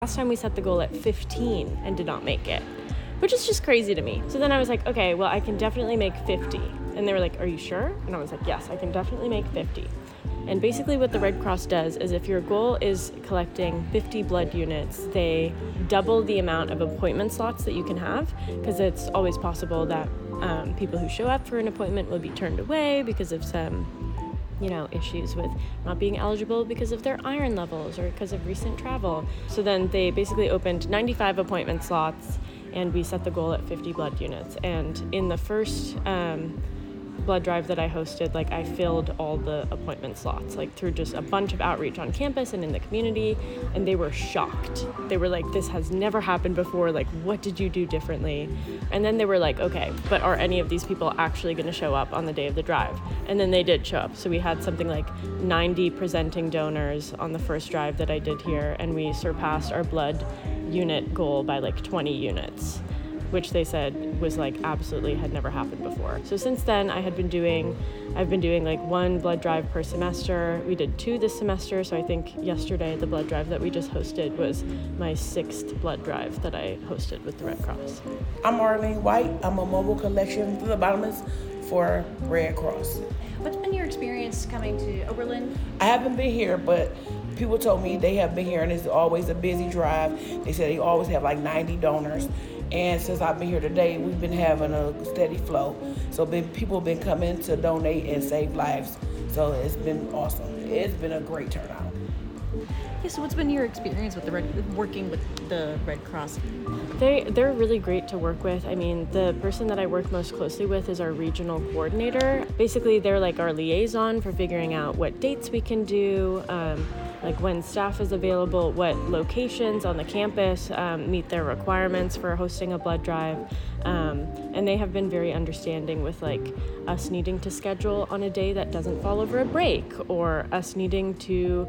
Last time we set the goal at 15 and did not make it, which is just crazy to me. So then I was like, okay, well, I can definitely make 50. And they were like, are you sure? And I was like, yes, I can definitely make 50. And basically what the Red Cross does is if your goal is collecting 50 blood units, they double the amount of appointment slots that you can have, because it's always possible that people who show up for an appointment will be turned away because of some issues with not being eligible because of their iron levels or because of recent travel. So then they basically opened 95 appointment slots, and we set the goal at 50 blood units. And in the first blood drive that I hosted, I filled all the appointment slots, through just a bunch of outreach on campus and in the community, and they were shocked. They were like, this has never happened before, what did you do differently? And then they were like, okay, but are any of these people actually going to show up on the day of the drive? And then they did show up. So we had something like 90 presenting donors on the first drive that I did here, and we surpassed our blood unit goal by 20 units, which they said was absolutely had never happened before. So since then I've been doing one blood drive per semester. We did 2 this semester, so I think yesterday the blood drive that we just hosted was my 6th blood drive that I hosted with the Red Cross. I'm Arlene White. I'm a mobile collection phlebotomist for Red Cross. What's been your experience coming to Oberlin? I haven't been here, but people told me they have been here, and it's always a busy drive. They said they always have 90 donors. And since I've been here today, we've been having a steady flow. So people have been coming to donate and save lives. So it's been awesome. It's been a great turnout. Yeah, so what's been your experience with working with the Red Cross? They're really great to work with. I mean, the person that I work most closely with is our regional coordinator. Basically, they're our liaison for figuring out what dates we can do, when staff is available, what locations on the campus meet their requirements for hosting a blood drive. And they have been very understanding with us needing to schedule on a day that doesn't fall over a break, or us needing to,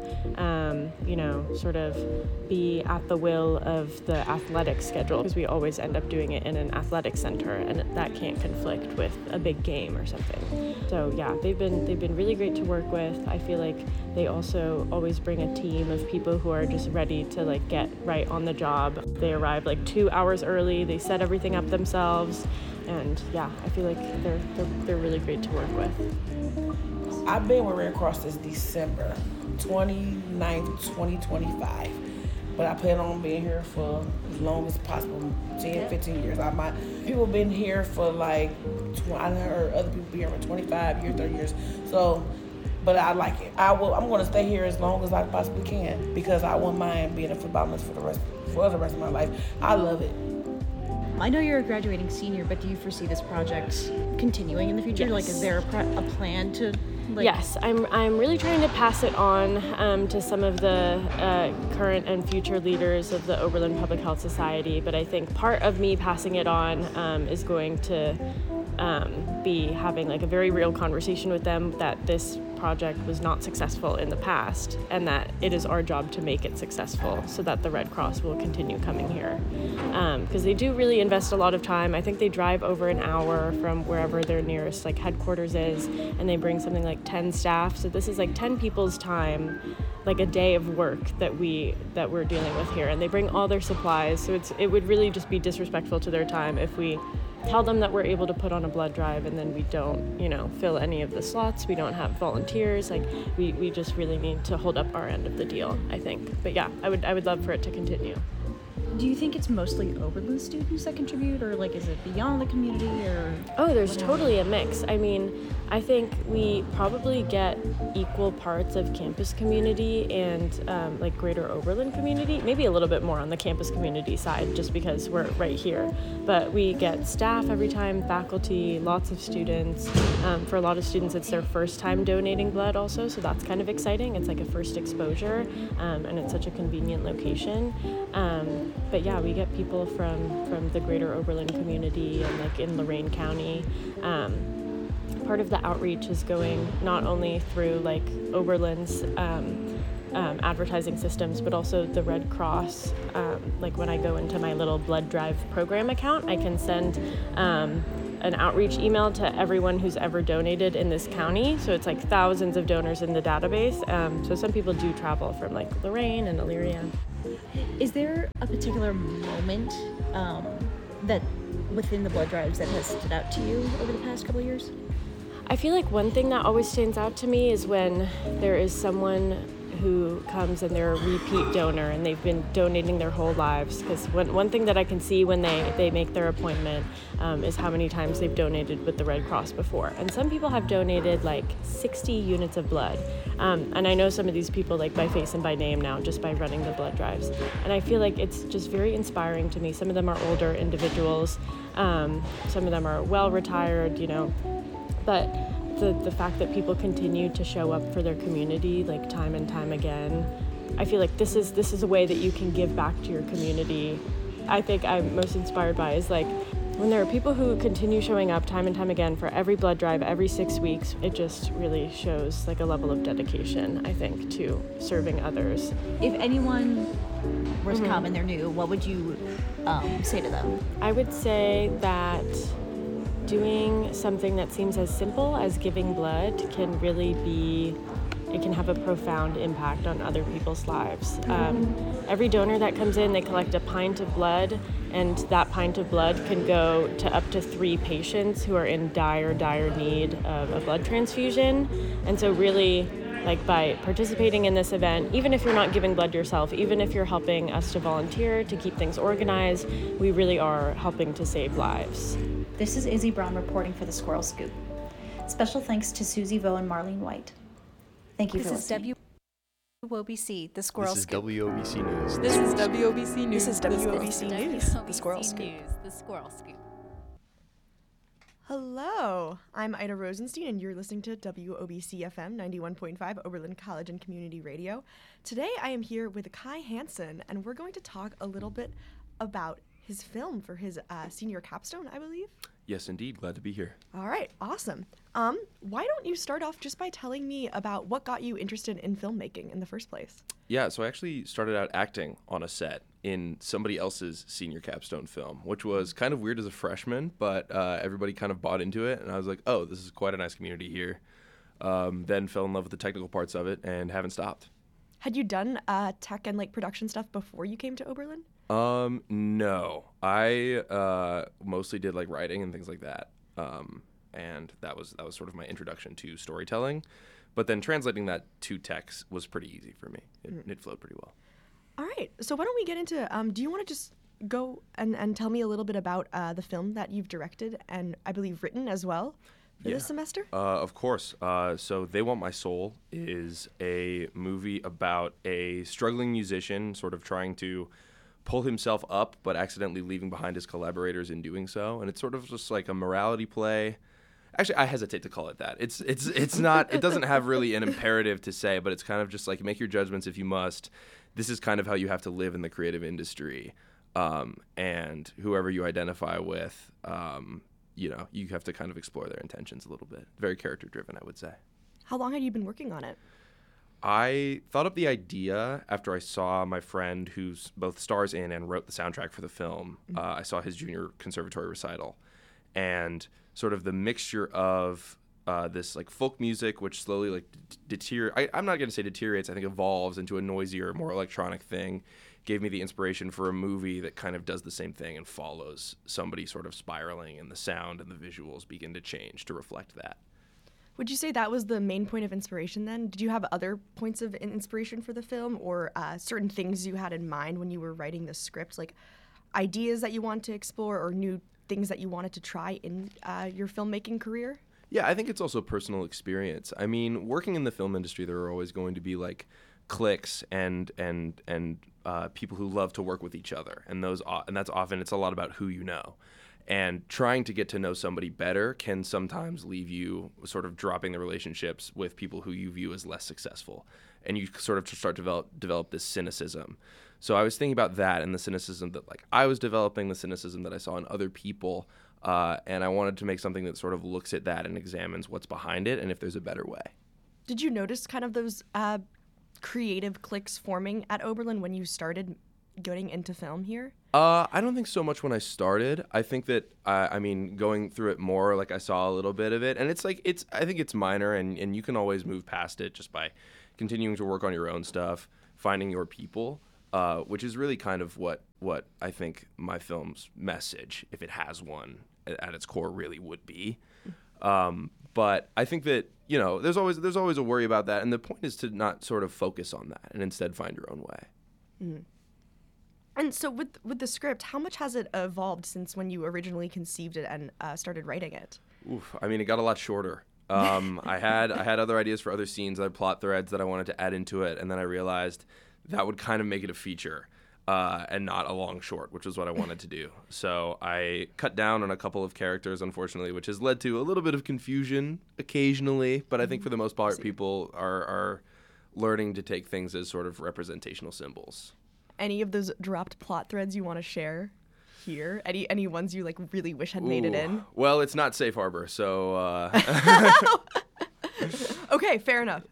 sort of be at the will of the athletic schedule, because we always end up doing it in an athletic center, and that can't conflict with a big game or something. So yeah, they've been really great to work with. I feel like they also always bring a team of people who are just ready to get right on the job. They arrive 2 hours early. They set everything up themselves, and yeah, I feel like they're really great to work with. I've been with Red Cross since December 29th, 2025. But I plan on being here for as long as possible, 10, 15 years. People been here for I heard other people be here for 25 years, 30 years. So, but I like it. I'm going to stay here as long as I possibly can, because I won't mind being a phlebotomist for the rest of my life. I love it. I know you're a graduating senior, but do you foresee this project continuing in the future? Yes. Is there a plan to? Yes, I'm really trying to pass it on to some of the current and future leaders of the Oberlin Public Health Society, but I think part of me passing it on is going to be having a very real conversation with them that this project was not successful in the past, and that it is our job to make it successful so that the Red Cross will continue coming here, because they do really invest a lot of time. I think they drive over an hour from wherever their nearest headquarters is, and they bring something 10 staff, so this is 10 people's time, a day of work that we're dealing with here, and they bring all their supplies, so it would really just be disrespectful to their time if we tell them that we're able to put on a blood drive and then we don't, fill any of the slots. We don't have volunteers. We just really need to hold up our end of the deal, I think. But yeah, I would love for it to continue. Do you think it's mostly Oberlin students that contribute, or is it beyond the community, or? Oh, there's totally a mix. I mean, I think we probably get equal parts of campus community and greater Oberlin community, maybe a little bit more on the campus community side just because we're right here. But we get staff every time, faculty, lots of students. For a lot of students, it's their first time donating blood also, so that's kind of exciting. It's a first exposure, and it's such a convenient location. But yeah, we get people from the greater Oberlin community and in Lorain County. Part of the outreach is going not only through Oberlin's advertising systems, but also the Red Cross. When I go into my little blood drive program account, I can send an outreach email to everyone who's ever donated in this county. So it's thousands of donors in the database. So some people do travel from Lorain and Elyria. Is there a particular moment that within the blood drives that has stood out to you over the past couple of years? I feel like one thing that always stands out to me is when there is someone who comes and they're a repeat donor and they've been donating their whole lives. Because one thing that I can see when they make their appointment is how many times they've donated with the Red Cross before. And some people have donated like 60 units of blood. And I know some of these people like by face and by name now just by running the blood drives. And I feel like it's just very inspiring to me. Some of them are older individuals. Some of them are well retired, but the fact that people continue to show up for their community like time and time again, I feel like this is a way that you can give back to your community. I think I'm most inspired by is like when there are people who continue showing up time and time again for every blood drive every 6 weeks. It just really shows like a level of dedication, I think, to serving others. If anyone were to come and they're new, what would you say to them? I would say that doing something that seems as simple as giving blood can really it can have a profound impact on other people's lives. Every donor that comes in, they collect a pint of blood, and that pint of blood can go to up to 3 patients who are in dire need of a blood transfusion. And so really, like by participating in this event, even if you're not giving blood yourself, even if you're helping us to volunteer to keep things organized, we really are helping to save lives. This is Izzy Brown reporting for The Squirrel Scoop. Special thanks to Susie Vo and Marlene White. Thank you for listening. WOBC, The Squirrel Scoop. This is WOBC News. This is WOBC News. This is WOBC News, The Squirrel Scoop. The Squirrel Scoop. Hello, I'm Ida Rosenstein, and you're listening to WOBC FM 91.5 Oberlin College and Community Radio. Today I am here with Kai Hansen, and we're going to talk a little bit about his film for his senior capstone, I believe. Yes, indeed. Glad to be here. All right, awesome. Why don't you start off just by telling me about what got you interested in filmmaking in the first place? Yeah, so I actually started out acting on a set in somebody else's senior capstone film, which was kind of weird as a freshman, but everybody kind of bought into it, and I was like, oh, this is quite a nice community here. Then fell in love with the technical parts of it and haven't stopped. Had you done tech and production stuff before you came to Oberlin? No. I mostly did writing and things like that. And that was sort of my introduction to storytelling. But then translating that to text was pretty easy for me. It flowed pretty well. All right. So why don't we get into, do you want to just go and tell me a little bit about the film that you've directed and I believe written as well for this semester? Of course. So They Want My Soul is a movie about a struggling musician sort of trying to pull himself up but accidentally leaving behind his collaborators in doing so. And it's sort of just like a morality play. Actually, I hesitate to call it that. It's not, it doesn't have really an imperative to say, but it's kind of just like make your judgments if you must. This is kind of how you have to live in the creative industry. And whoever you identify with, you have to kind of explore their intentions a little bit. Very character driven, I would say. How long had you been working on it? I thought up the idea after I saw my friend who's both stars in and wrote the soundtrack for the film. I saw his junior conservatory recital. And sort of the mixture of this folk music, which slowly deteriorates. I'm not going to say deteriorates. I think evolves into a noisier, more electronic thing. Gave me the inspiration for a movie that kind of does the same thing and follows somebody sort of spiraling, and the sound and the visuals begin to change to reflect that. Would you say that was the main point of inspiration then? Did you have other points of inspiration for the film, or certain things you had in mind when you were writing the script, like ideas that you wanted to explore or new things that you wanted to try in your filmmaking career? Yeah, I think it's also personal experience. I mean, working in the film industry, there are always going to be cliques and people who love to work with each other, and that's often it's a lot about who you know. And trying to get to know somebody better can sometimes leave you sort of dropping the relationships with people who you view as less successful, and you sort of start to develop this cynicism. So I was thinking about that and the cynicism that I was developing, the cynicism that I saw in other people, and I wanted to make something that sort of looks at that and examines what's behind it and if there's a better way. Did you notice kind of those creative cliques forming at Oberlin when you started getting into film here? I don't think so much when I started. I think that, going through it more, I saw a little bit of it, and I think it's minor, and you can always move past it just by continuing to work on your own stuff, finding your people. which is really kind of what I think my film's message, if it has one at its core, really would be. But I think that, you know, there's always a worry about that, and the point is to not sort of focus on that and instead find your own way. Mm-hmm. And so with the script, how much has it evolved since when you originally conceived it and started writing it? Oof, I mean, it got a lot shorter. I had other ideas for other scenes, other plot threads that I wanted to add into it, and then I realized that would kind of make it a feature and not a long short, which was what I wanted to do. So I cut down on a couple of characters, unfortunately, which has led to a little bit of confusion occasionally, but I think for the most part, people are learning to take things as sort of representational symbols. Any of those dropped plot threads you want to share here? Any ones you like really wish had made it in? Well, it's not Safe Harbor, so Okay, fair enough.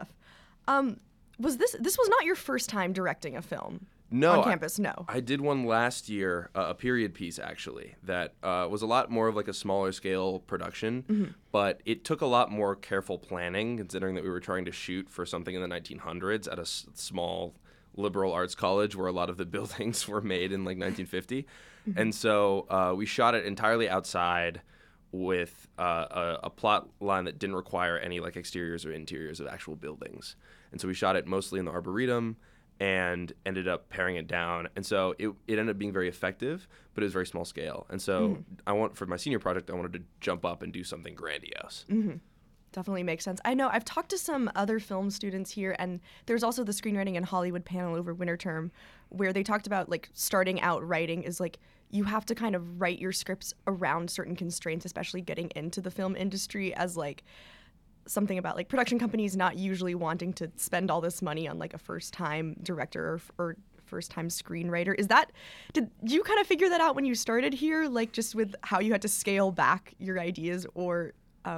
This was not your first time directing a film? No, on campus? No. I did one last year, a period piece actually, that was a lot more of like a smaller scale production, but it took a lot more careful planning considering that we were trying to shoot for something in the 1900s at a small liberal arts college where a lot of the buildings were made in like 1950. And so we shot it entirely outside with a plot line that didn't require any like exteriors or interiors of actual buildings. And so we shot it mostly in the Arboretum and ended up paring it down. And so it ended up being very effective, but it was very small scale. And so for my senior project, I wanted to jump up and do something grandiose. Definitely makes sense. I know I've talked to some other film students here, and there's also the screenwriting in Hollywood panel over winter term where they talked about like starting out writing is like you have to kind of write your scripts around certain constraints, especially getting into the film industry, as like something about like production companies not usually wanting to spend all this money on like a first-time director or first-time screenwriter. Did you kind of figure that out when you started here, like just with how you had to scale back your ideas, or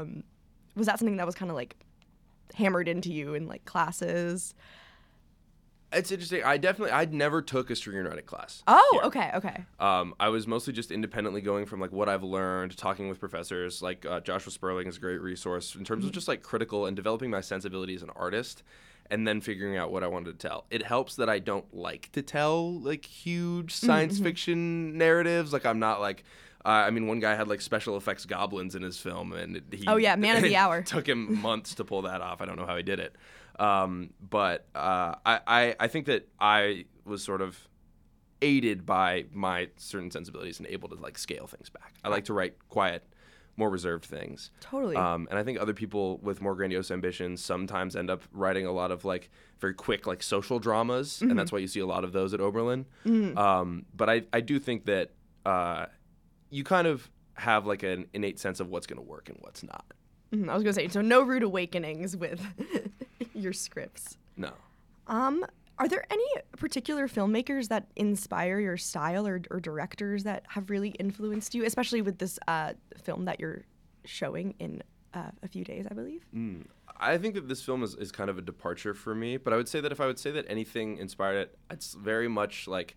was that something that was kind of like hammered into you in like classes? It's interesting. I never took a screenwriting class. Oh, here. okay. I was mostly just independently going from like what I've learned, talking with professors. Like Joshua Sperling is a great resource in terms of just like critical and developing my sensibility as an artist, and then figuring out what I wanted to tell. It helps that I don't like to tell like huge science fiction narratives. Like I'm not like. I mean, one guy had like special effects goblins in his film, and man of the hour. Took him months to pull that off. I don't know how he did it. But I think that I was sort of aided by my certain sensibilities and able to like scale things back. I like to write quiet, more reserved things. Totally. And I think other people with more grandiose ambitions sometimes end up writing a lot of like very quick like social dramas, and that's why you see a lot of those at Oberlin. But I do think that you kind of have like an innate sense of what's going to work and what's not. I was going to say, so no rude awakenings with your scripts. No. Are there any particular filmmakers that inspire your style or directors that have really influenced you, especially with this film that you're showing in a few days, I believe? I think that this film is kind of a departure for me, but I would say that if I would say that anything inspired it, it's very much like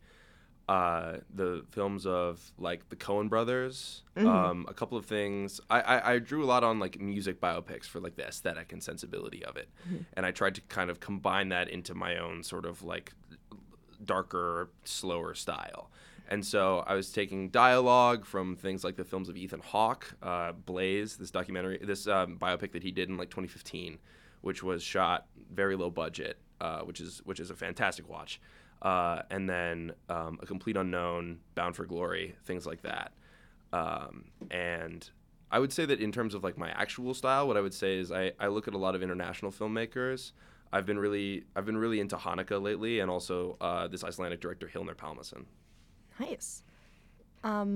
the films of like the Coen brothers, a couple of things. I drew a lot on like music biopics for like the aesthetic and sensibility of it, and I tried to kind of combine that into my own sort of like darker, slower style. And so I was taking dialogue from things like the films of Ethan Hawke, Blaze, this biopic that he did in like 2015, which was shot very low budget, which is a fantastic watch. And then A Complete Unknown, Bound for Glory, things like that. And I would say that in terms of like my actual style, what I would say is I look at a lot of international filmmakers. I've been really into Haneke lately, and also this Icelandic director Hilmir Pálmason. Nice. And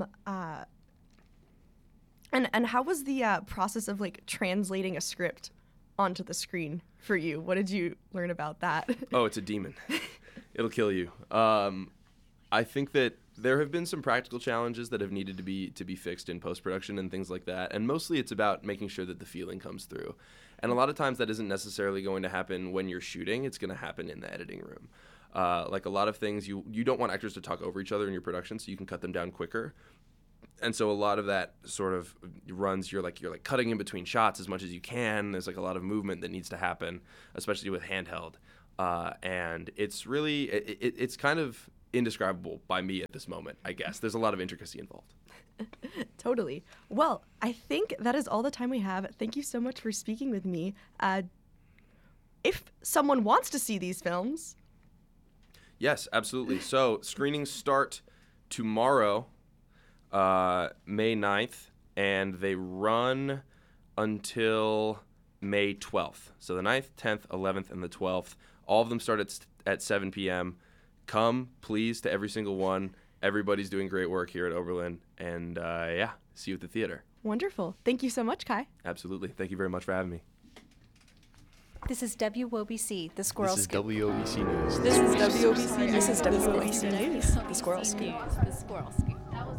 how was the process of like translating a script onto the screen for you? What did you learn about that? Oh, it's a demon. It'll kill you. I think that there have been some practical challenges that have needed to be fixed in post-production and things like that. And mostly it's about making sure that the feeling comes through. And a lot of times that isn't necessarily going to happen when you're shooting. It's going to happen in the editing room. Like a lot of things, you don't want actors to talk over each other in your production, so you can cut them down quicker. And so a lot of that sort of runs, you're like cutting in between shots as much as you can. There's like a lot of movement that needs to happen, especially with handheld. and it's really it's kind of indescribable by me at this moment, I guess. There's a lot of intricacy involved. Totally. Well, I think that is all the time we have. Thank you so much for speaking with me. If someone wants to see these films... Yes, absolutely. So screenings start tomorrow, May 9th, and they run until May 12th. So the 9th, 10th, 11th, and the 12th. All of them start at 7 p.m. Come, please, to every single one. Everybody's doing great work here at Oberlin. And, see you at the theater. Wonderful. Thank you so much, Kai. Absolutely. Thank you very much for having me. This is WOBC, the Squirrel This is Scoop. WOBC News. This is WOBC News. This is WOBC News. The Squirrel Scoop. The Squirrel Scoop.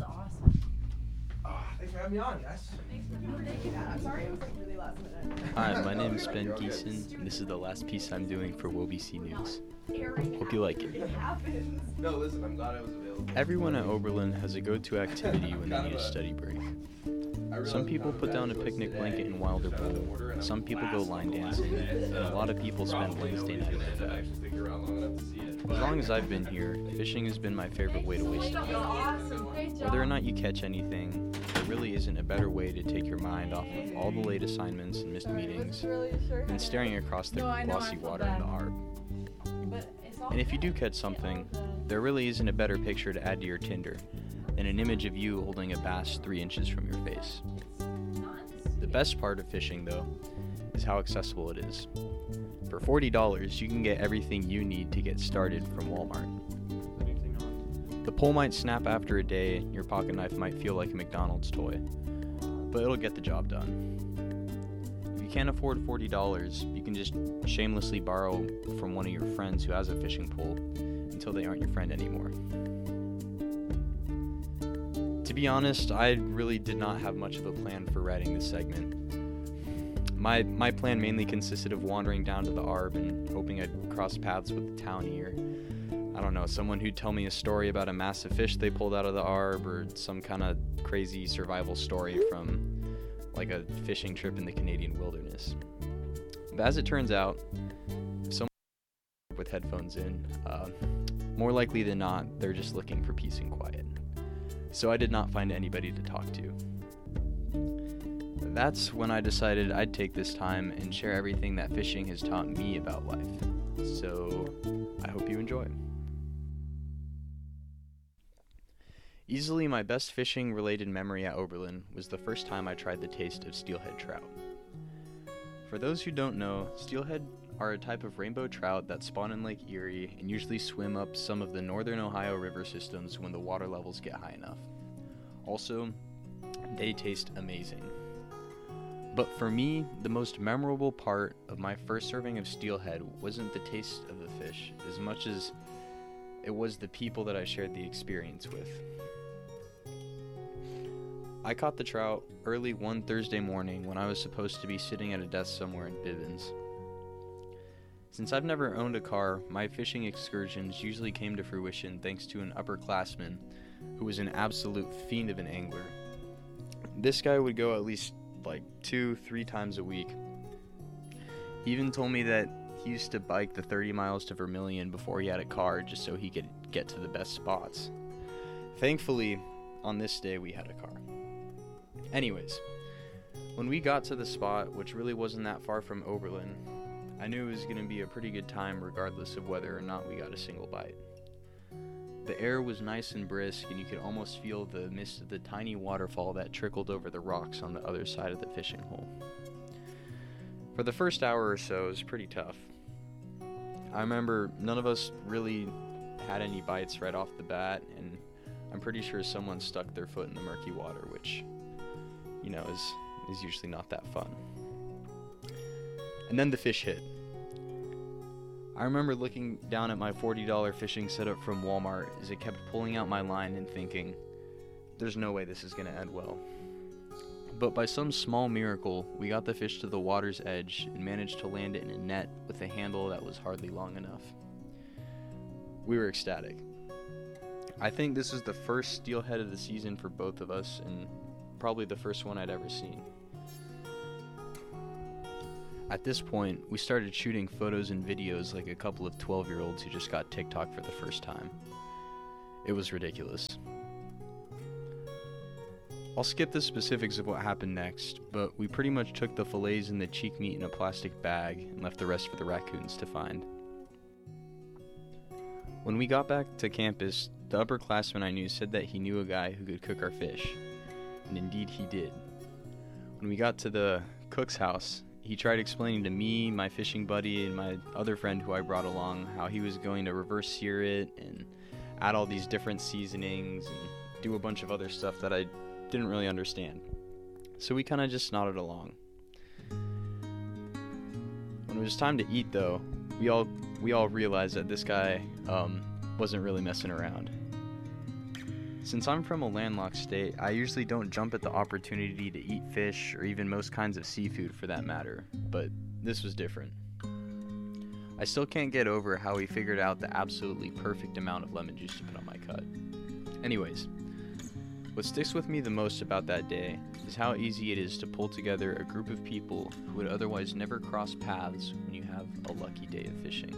Thanks for having me on, guys. I'm sorry, it was like really last minute. Hi, my name is Ben Geeson, and this is the last piece I'm doing for WOBC News. Hope you like it. No, listen, I'm glad I was available. Everyone at Oberlin has a go-to activity when they need a study break. Some people put down a picnic blanket in Wilder Pool, some people go line dancing, and a lot of people spend Wednesday night with that. As long as I've been here, fishing has been my favorite way to waste time. Whether or not you catch anything, there really isn't a better way to take your mind off of all the late assignments and missed meetings than staring across the glossy water in the Arb. And if you do catch something, there really isn't a better picture to add to your Tinder than an image of you holding a bass 3 inches from your face. The best part of fishing, though, is how accessible it is. For $40, you can get everything you need to get started from Walmart. The pole might snap after a day, and your pocket knife might feel like a McDonald's toy, but it'll get the job done. If you can't afford $40, you can just shamelessly borrow from one of your friends who has a fishing pole until they aren't your friend anymore. To be honest, I really did not have much of a plan for writing this segment. My plan mainly consisted of wandering down to the Arb and hoping I'd cross paths with the townie, or I don't know, someone who'd tell me a story about a massive fish they pulled out of the Arb, or some kind of crazy survival story from like a fishing trip in the Canadian wilderness. But as it turns out, if someone with headphones in, more likely than not, they're just looking for peace and quiet. So I did not find anybody to talk to. That's when I decided I'd take this time and share everything that fishing has taught me about life. So I hope you enjoy. Easily my best fishing related memory at Oberlin was the first time I tried the taste of steelhead trout. For those who don't know, steelhead are a type of rainbow trout that spawn in Lake Erie and usually swim up some of the northern Ohio river systems when the water levels get high enough. Also, they taste amazing. But for me, the most memorable part of my first serving of steelhead wasn't the taste of the fish as much as it was the people that I shared the experience with. I caught the trout early one Thursday morning when I was supposed to be sitting at a desk somewhere in Bivens. Since I've never owned a car, my fishing excursions usually came to fruition thanks to an upperclassman who was an absolute fiend of an angler. This guy would go at least like 2-3 times a week. He even told me that he used to bike the 30 miles to Vermilion before he had a car just so he could get to the best spots. Thankfully, on this day we had a car. Anyways, when we got to the spot, which really wasn't that far from Oberlin, I knew it was going to be a pretty good time regardless of whether or not we got a single bite. The air was nice and brisk, and you could almost feel the mist of the tiny waterfall that trickled over the rocks on the other side of the fishing hole. For the first hour or so, it was pretty tough. I remember none of us really had any bites right off the bat, and I'm pretty sure someone stuck their foot in the murky water, which, you know, is usually not that fun. And then the fish hit. I remember looking down at my $40 fishing setup from Walmart as it kept pulling out my line and thinking, there's no way this is going to end well. But by some small miracle, we got the fish to the water's edge and managed to land it in a net with a handle that was hardly long enough. We were ecstatic. I think this is the first steelhead of the season for both of us, and probably the first one I'd ever seen. At this point, we started shooting photos and videos like a couple of 12-year-olds who just got TikTok for the first time. It was ridiculous. I'll skip the specifics of what happened next, but we pretty much took the fillets and the cheek meat in a plastic bag and left the rest for the raccoons to find. When we got back to campus, the upperclassman I knew said that he knew a guy who could cook our fish, and indeed he did. When we got to the cook's house, he tried explaining to me, my fishing buddy, and my other friend who I brought along how he was going to reverse sear it and add all these different seasonings and do a bunch of other stuff that I didn't really understand. So we kind of just nodded along. When it was time to eat, though, we all realized that this guy wasn't really messing around. Since I'm from a landlocked state, I usually don't jump at the opportunity to eat fish or even most kinds of seafood for that matter, but this was different. I still can't get over how he figured out the absolutely perfect amount of lemon juice to put on my cut. Anyways, what sticks with me the most about that day is how easy it is to pull together a group of people who would otherwise never cross paths when you have a lucky day of fishing.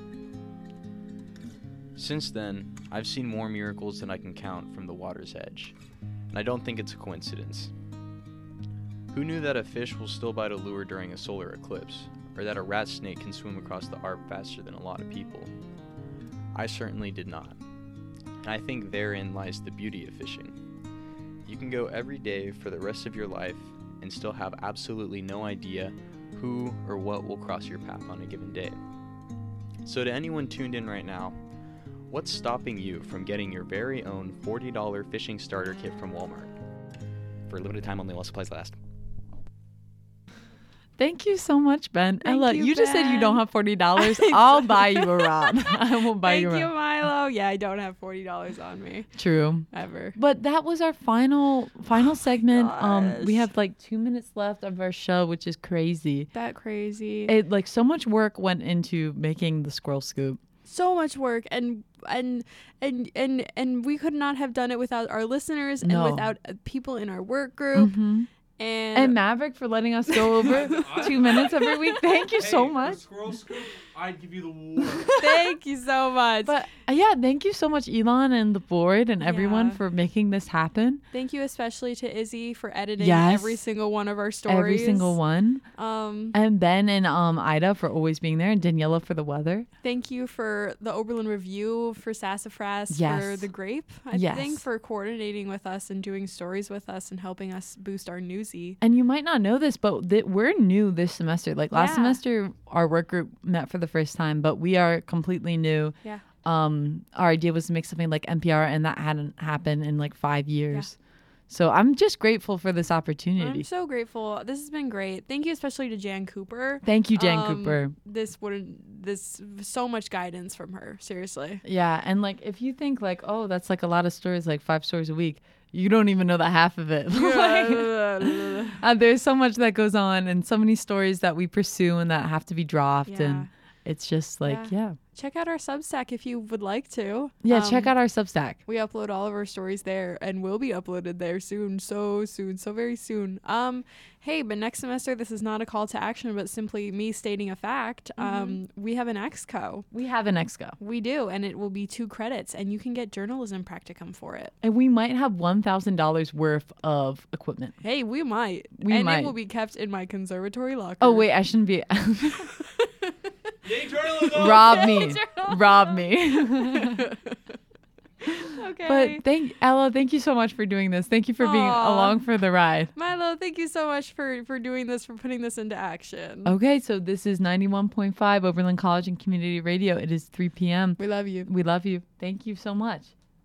Since then, I've seen more miracles than I can count from the water's edge, and I don't think it's a coincidence. Who knew that a fish will still bite a lure during a solar eclipse, or that a rat snake can swim across the Arb faster than a lot of people? I certainly did not, and I think therein lies the beauty of fishing. You can go every day for the rest of your life and still have absolutely no idea who or what will cross your path on a given day. So to anyone tuned in right now, what's stopping you from getting your very own $40 fishing starter kit from Walmart? For a limited time only while supplies last. Thank you so much, Ben. Thank Ella, you, you just said you Ben. don't have $40. I'll buy you a rod. I will buy you a Thank you, rod. Milo. Yeah, I don't have $40 on me. True. Ever. But that was our final segment. We gosh. have like 2 minutes left of our show, which is crazy. That crazy. It like so much work went into making the Squirrel Scoop. So much work, and we could not have done it without our listeners No. and without people in our work group. Mhm. And And Maverick for letting us go over 2 minutes every week. Thank you so much. Squirrel Scoop, I'd give you the award. thank you so much. But yeah, thank you so much, Elon and the board and everyone Yeah. for making this happen. Thank you especially to Izzy for editing Yes. every single one of our stories. Every single one. Um, And Ben and Ida for always being there, and Daniela for the weather. Thank you for the Oberlin Review, for Sassafras, for Yes. the Grape, I Yes. think, for coordinating with us and doing stories with us and helping us boost our newsy. And you might not know this, but we're new this semester. Like last Yeah. semester, our work group met for the first time, but we are completely new. Yeah. Our idea was to make something like NPR, and that hadn't happened in like 5 years. So I'm just grateful for this opportunity. I'm so grateful. This has been great. Thank you especially to Jan Cooper. Thank you, Jan Cooper. This so much guidance from her. Seriously. Yeah, and like if you think like, oh, that's like a lot of stories, like 5 stories a week, you don't even know the half of it. There's so much that goes on, and so many stories that we pursue and that have to be dropped, Yeah. and it's just like, yeah. Check out our Substack if you would like to. Yeah, check out our Substack. We upload all of our stories there and will be uploaded there soon, so very soon. Hey, but next semester, this is not a call to action, but simply me stating a fact. We have an exco. We have an exco. We do, and it will be 2 credits, and you can get journalism practicum for it. And we might have $1,000 worth of equipment. Hey, we might. We might. It will be kept in my conservatory locker. Oh, wait, I shouldn't be. Yay, journalism! Rob me. Rob me. Okay. But Ella, thank you so much for doing this. Thank you for being Aw. along for the ride. Milo, thank you so much for doing this, for putting this into action. Okay, so this is 91.5 Oberlin College and Community Radio. It is 3 p.m. We love you. We love you. Thank you so much.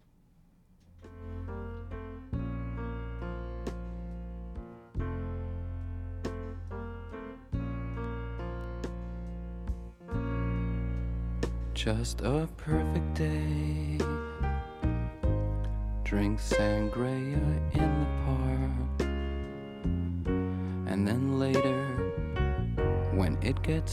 Just a perfect day. Drink sangria in the park. And then later, when it gets